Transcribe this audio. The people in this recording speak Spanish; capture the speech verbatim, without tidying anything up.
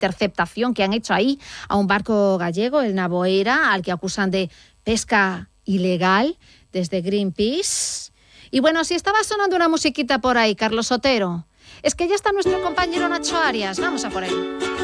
interceptación que han hecho ahí a un barco gallego, el Navoeira, al que acusan de pesca ilegal desde Greenpeace. Y bueno, si estaba sonando una musiquita por ahí, Carlos Otero, es que ya está nuestro compañero Nacho Arias. Vamos a por él.